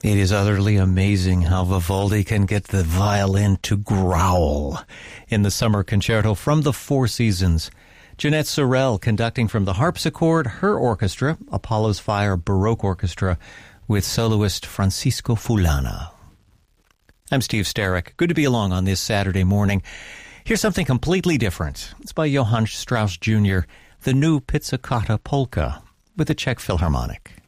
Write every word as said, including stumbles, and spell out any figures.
It is utterly amazing how Vivaldi can get the violin to growl in the Summer Concerto from the Four Seasons. Jeanette Sorel conducting from the harpsichord, her orchestra, Apollo's Fire Baroque Orchestra, with soloist Francisco Fulana. I'm Steve Starrick. Good to be along on this Saturday morning. Here's something completely different. It's by Johann Strauss Junior, the new Pizzicato Polka with the Czech Philharmonic.